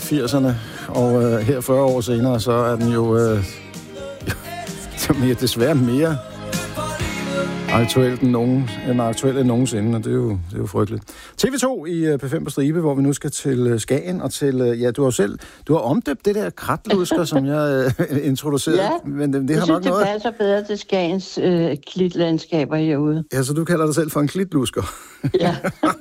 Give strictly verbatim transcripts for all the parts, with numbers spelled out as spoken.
firserne, og øh, her fyrre år senere, så er den jo øh, mere, desværre mere aktuelt end, nogen, end aktuelt end nogensinde, og det er jo, det er jo frygteligt. T V to i uh, P fem på stribe, hvor vi nu skal til uh, Skagen, og til, uh, ja, du har selv, du har omdøbt det der kratlusker, som jeg uh, introducerede, ja, men det, det jeg har synes, nok noget... det passer bedre til Skagens uh, klitlandskaber herude. Ja, så du kalder dig selv for en klitlusker. Ja.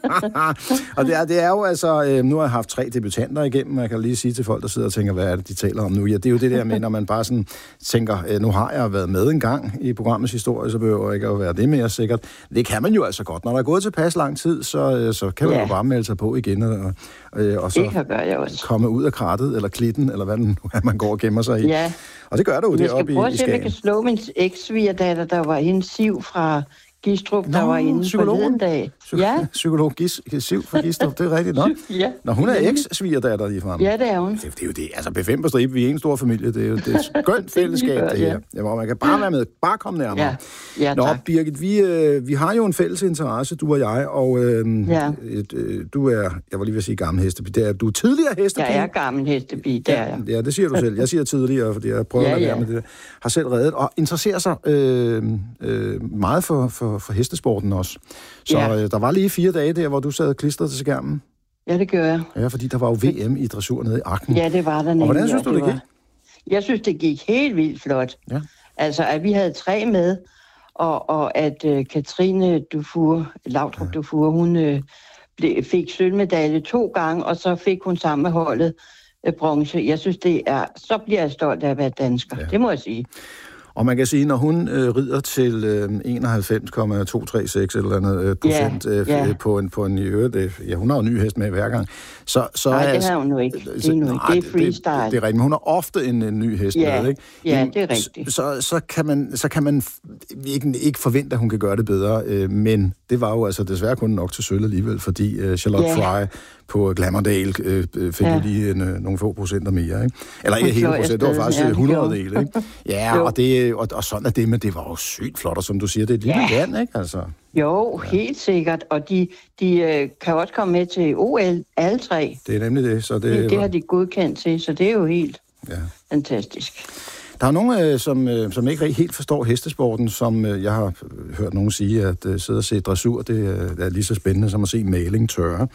Og det er, det er jo altså, øh, nu har jeg haft tre debutanter igennem, og jeg kan lige sige til folk, der sidder og tænker, hvad er det, de taler om nu? Ja, det er jo det der med, når man bare sådan tænker, øh, nu har jeg været med en gang i programmets historie, så behøver jeg ikke at være det mere sikkert. Det kan man jo altså godt. Når der er gået tilpas lang tid, så, øh, så kan man ja. jo bare melde sig på igen, og, øh, og så jeg også. komme ud af krattet, eller klitten, eller hvad det nu er, man går og gemmer sig i. Ja. Og det gør det jo deroppe i, i Skagen. Jeg skal prøve at se, om jeg kan slå min eks-svigerdatter, der var hende Siv fra Gistrup, der Nå, var inde forleden dag. Psy- ja. Psykolog Gis, Siv fra Gistrup, det er rigtigt nok. ja. Når hun er eks-svigerdatter lige frem. Ja, det er hun. Det, det er jo det. Altså, P fem på stribe, vi er en stor familie. Det er jo det er et skønt fællesskab, det, det her. Ja. Hvor man kan bare være med. Bare komme nærmere. Ja, ja Nå, tak. Birgit, vi, øh, vi har jo en fælles interesse, du og jeg, og øh, ja. et, øh, du er, jeg var lige ved at sige gammel hestepige, det er, du er tidligere hestepige. Jeg er gammel hestepige, det er jeg. Ja, det siger du selv. Jeg siger tidligere, fordi jeg prøver ja, at være ja. med det der. Har selv reddet, og interesserer sig øh, øh, meget for, for, for hestesporten også. Så ja. øh, der var lige fire dage der, hvor du sad klistret til skærmen. Ja, det gør jeg. Ja, fordi der var jo V M i dressur nede i Arken. Ja, det var der nemlig. Og hvordan synes ja, du, det, det gik? Jeg synes, det gik helt vildt flot. Ja. Altså, at vi havde tre med, og, og at uh, Katrine Dufour, Laudrup ja. Dufour, hun uh, ble, fik sølvmedalje to gange, og så fik hun sammen med holdet uh, bronze. Jeg synes, det er... Så bliver jeg stolt af at være dansker. Ja. Det må jeg sige. Og man kan sige, når hun øh, rider til øh, enoghalvfems komma to tre seks eller andet øh, procent yeah, øh, yeah. på en på en i øvrigt, øh, ja, hun har jo en ny hest med hver gang. Så så nej, er, det har hun nu ikke. Det er, nu ikke. Det er freestyle. Det, det, det er rigtigt, men hun har ofte en, en ny hest yeah, med, ikke? Ja, Jamen, det er rigtigt. Så så kan man så kan man ikke ikke forvente, at hun kan gøre det bedre, øh, men det var jo altså desværre kun nok til sølv alligevel, fordi øh, Charlotte yeah. Fry på Glamourdale øh, fik ja. jo lige en, øh, nogle få procenter mere, ikke? Eller ikke hele procent, det var faktisk ja, hundrede del, ikke? Ja, og, det, og, og sådan er det, men det var jo sygt flot, og som du siger, det er et lille ja. land, ikke? Altså, jo, ja. helt sikkert, og de, de øh, kan også komme med til O L, alle tre. Det er nemlig det, så det... Det, det har de godkendt til, så det er jo helt ja. fantastisk. Der er nogen, øh, som, øh, som ikke helt forstår hestesporten, som øh, jeg har hørt nogen sige, at øh, sidde og se dressur, det, øh, det er lige så spændende som at se maling tørre.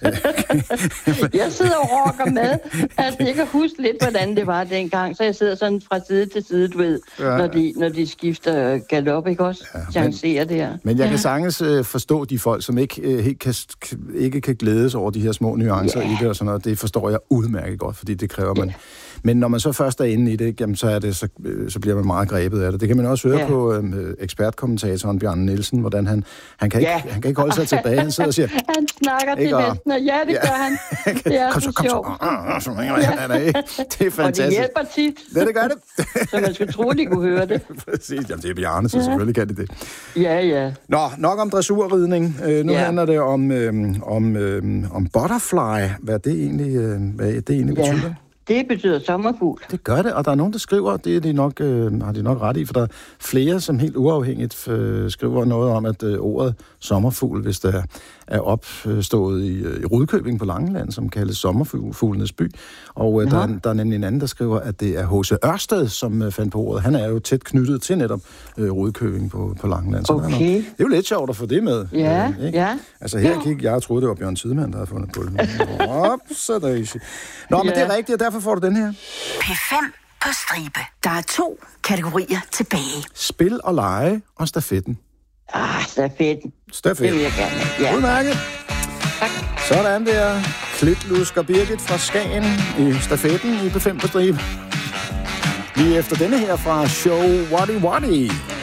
Jeg sidder og rocker med, at jeg kan huske lidt, hvordan det var dengang, så jeg sidder sådan fra side til side, du ved, ja. når, de, når de skifter galop, ikke også? Ja, chancerer det her. Men jeg ja. kan sagtens øh, forstå de folk, som ikke, øh, helt kan, ikke kan glædes over de her små nuancer ja. i det og sådan noget. Det forstår jeg udmærket godt, fordi det kræver man... Ja. Men når man så først er inde i det, jamen, så, er det så, så bliver man meget grebet af det. Det kan man også høre ja. på øh, ekspertkommentatoren Bjarne Nielsen, hvordan han, han, kan ikke, ja. han kan ikke holde sig tilbage. Han sidder og siger... Han snakker til vesten, og ja, det ja. gør han. Det er kom så, kom så. så. så ja. Det er fantastisk. Og det hjælper tit. Det, det gør det. Så man skulle tro, de kunne høre det. Præcis. Jamen, det er Bjarne, så ja. selvfølgelig kan det det. Ja, ja. Nå, nok om dressurridning. Øh, nu ja. handler det om, øh, om, øh, om butterfly. Hvad det egentlig, øh, hvad det egentlig ja. betyder. Det betyder sommerfugl. Det gør det, og der er nogen, der skriver, det er de nok, øh, har de nok ret i, for der er flere, som helt uafhængigt øh, skriver noget om, at øh, ordet sommerfugl, hvis der er opstået i, øh, i Rudkøbing på Langeland, som kaldes sommerfuglenes by. Og øh, der, er, der er nemlig en anden, der skriver, at det er H C Ørsted, som øh, fandt på ordet. Han er jo tæt knyttet til netop øh, Rudkøbing på, på Langeland. Så okay. nok, det er jo lidt sjovt at få det med. Ja, øh, ikke? ja. Altså her gik jeg troede, det var Bjørn Tidemand, der havde fundet på det. Op, så der er Nå, men ja. det er rigtigt, og derfor får du den her. P fem på stribe. Der er to kategorier tilbage. Spil og lege og stafetten. Ah, stafetten. Stafetten. Det vil jeg gerne. Ja. Udmærket. Tak. Sådan der. Klitlusker Birgit fra Skagen i stafetten i P fem på stribe. Lige efter denne her fra Show Waddy Waddy.